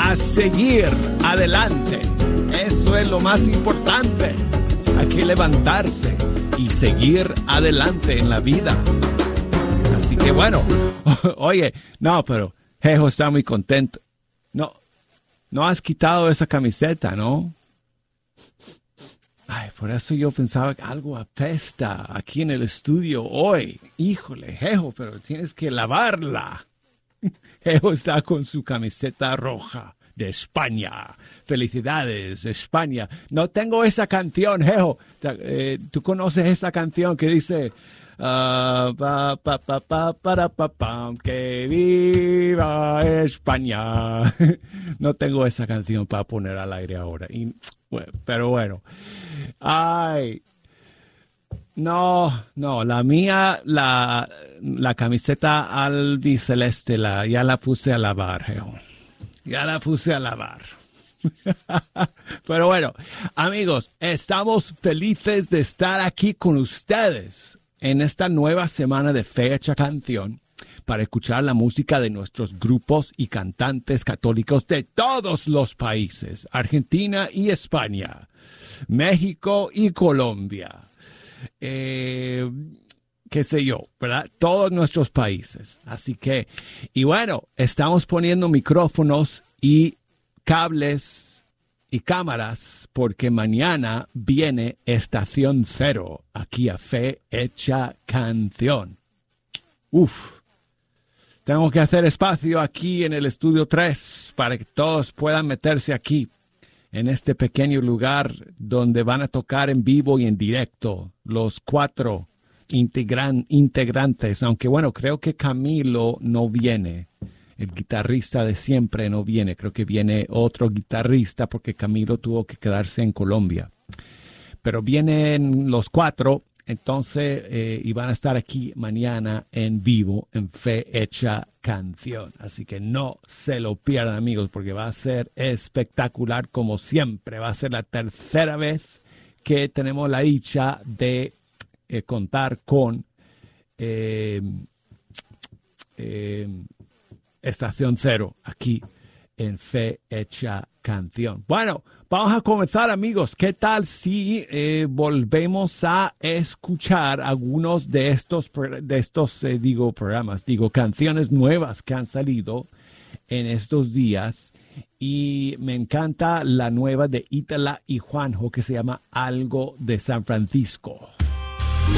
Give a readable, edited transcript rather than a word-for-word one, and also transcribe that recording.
a seguir adelante. Eso es lo más importante. Hay que levantarse y seguir adelante en la vida. Así que bueno, oye, no, pero Jejo está muy contento. No has quitado esa camiseta, ¿no? Ay, por eso yo pensaba que algo apesta aquí en el estudio hoy. Híjole, Jejo, pero tienes que lavarla. Jejo está con su camiseta roja de España. Felicidades, España. No tengo esa canción, Jejo. ¿Tú conoces esa canción que dice... que viva España? No tengo esa canción para poner al aire ahora. Pero bueno. Ay. No, la mía, la camiseta albiceleste, ya la puse a lavar, Jejo. Ya la puse a lavar. Pero bueno, amigos, estamos felices de estar aquí con ustedes en esta nueva semana de Fecha Canción para escuchar la música de nuestros grupos y cantantes católicos de todos los países, Argentina y España, México y Colombia, qué sé yo, ¿verdad? Todos nuestros países. Así que, y bueno, estamos poniendo micrófonos y cables y cámaras porque mañana viene Estación Cero aquí a Fe Hecha Canción. Tengo que hacer espacio aquí en el estudio 3 para que todos puedan meterse aquí en este pequeño lugar donde van a tocar en vivo y en directo los 4 integrantes, aunque bueno, creo que Camilo no viene. El guitarrista de siempre no viene. Creo que viene otro guitarrista porque Camilo tuvo que quedarse en Colombia. Pero vienen los 4, entonces, y van a estar aquí mañana en vivo en Fe Hecha Canción. Así que no se lo pierdan, amigos, porque va a ser espectacular como siempre. Va a ser la tercera vez que tenemos la dicha de contar con... Estación Cero, aquí en Fe Hecha Canción. Bueno, vamos a comenzar, amigos. ¿Qué tal si volvemos a escuchar algunos de estos programas, canciones nuevas que han salido en estos días? Y me encanta la nueva de Ítala y Juanjo que se llama Algo de San Francisco.